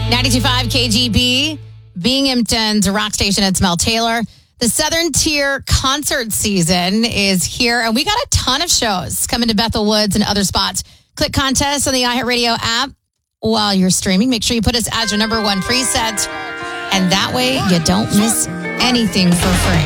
92.5 KGB, Binghamton's rock station at Mel Taylor. The Southern Tier concert season is here, and we got a ton of shows coming to Bethel Woods and other spots. Click contest on the iHeartRadio app while you're streaming. Make sure you put us as your number one preset, and that way you don't miss anything for free.